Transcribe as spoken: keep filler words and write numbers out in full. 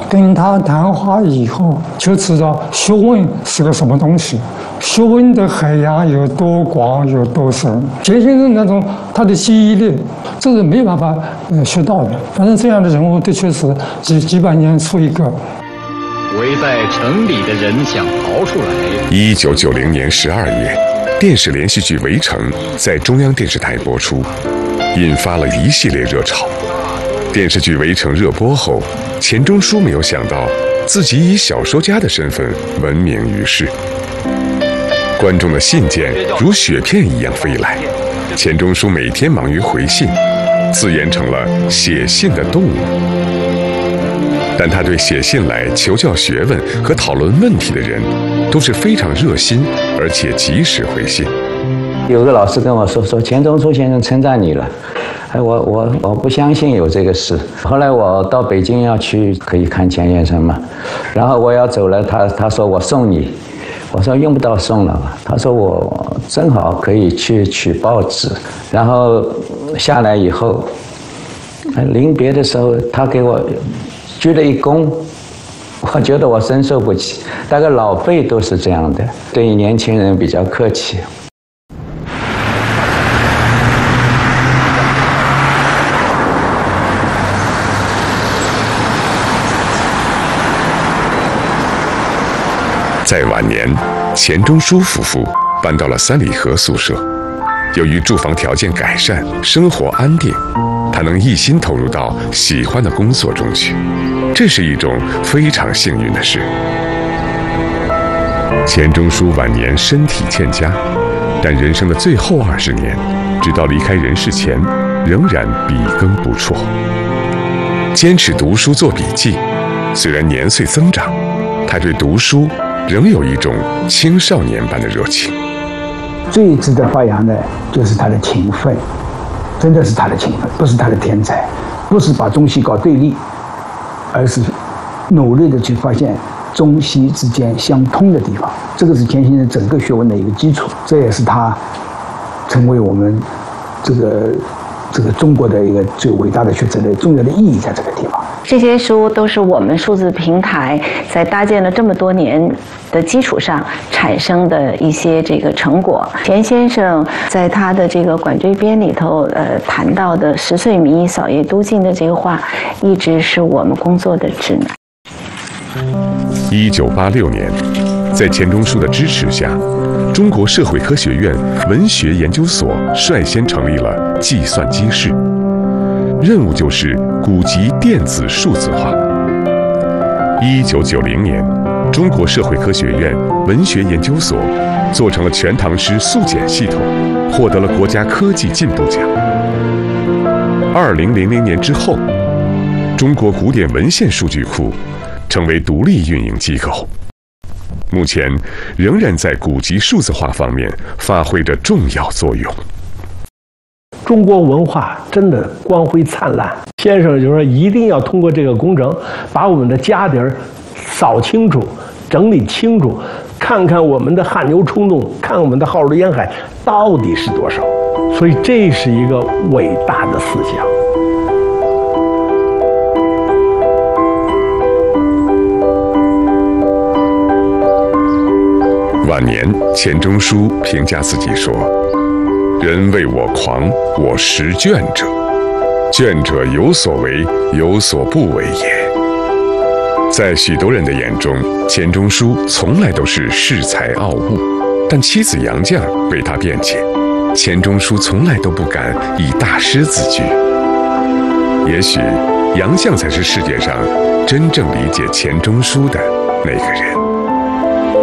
跟他谈话以后，就知道学问是个什么东西，学问的海洋有多广有多深。钱先生那种他的记忆力，这是没办法呃学到的。反正这样的人物的确是几几百年出一个。 围在城里的人想逃出来。 一九九零年十二月，电视连续剧《围城》在中央电视台播出，引发了一系列热潮。电视剧《围城》热播后，钱钟书没有想到自己以小说家的身份闻名于世，观众的信件如雪片一样飞来，钱钟书每天忙于回信，自言成了写信的动物。但他对写信来求教学问和讨论问题的人都是非常热心，而且及时回信。 有个老师跟我说说钱钟书先生称赞你了，哎，我我我不相信有这个事。后来我到北京要去，可以看钱先生嘛，然后我要走了，他他说我送你，我说用不到送了，他说我正好可以去取报纸，然后下来以后，临别的时候他给我鞠了一躬，我觉得我深受不起，大概老辈都是这样的，对年轻人比较客气。 在晚年，钱钟书夫妇搬到了三里河宿舍。由于住房条件改善，生活安定，他能一心投入到喜欢的工作中去，这是一种非常幸运的事。钱钟书晚年身体欠佳，但人生的最后二十年，直到离开人世前，仍然笔耕不辍，坚持读书做笔记。虽然年岁增长，他对读书仍有一种青少年般的热情。 最值得发扬的就是他的勤奋，真的是他的勤奋，不是他的天才，不是把中西搞对立，而是努力的去发现中西之间相通的地方。这个是钱先生整个学问的一个基础，这也是他成为我们这个这个中国的一个最伟大的学者的重要的意义在这个地方。 这些书都是我们数字平台在搭建了这么多年的基础上产生的一些这个成果。钱先生在他的这个《管锥编》里头，呃，谈到的“十岁迷，扫叶都尽”的这个话，一直是我们工作的指南。 一九八六年，在钱钟书的支持下，中国社会科学院文学研究所率先成立了计算机室，任务就是古籍电子数字化。一九九零年，中国社会科学院文学研究所做成了全唐诗速简系统，获得了国家科技进步奖。二零零零年之后，中国古典文献数据库成为独立运营机构，目前仍然在古籍数字化方面发挥着重要作用。 中国文化真的光辉灿烂，先生就说一定要通过这个工程，把我们的家底儿扫清楚、整理清楚，看看我们的汗牛充栋，看我们的浩如烟海到底是多少。所以这是一个伟大的思想。 晚年，钱钟书评价自己说：“人谓我狂，我识倦者，倦者有所为，有所不为也。”在许多人的眼中，钱钟书从来都是恃才傲物，但妻子杨绛为他辩解，钱钟书从来都不敢以大师自居。也许杨绛才是世界上真正理解钱钟书的那个人。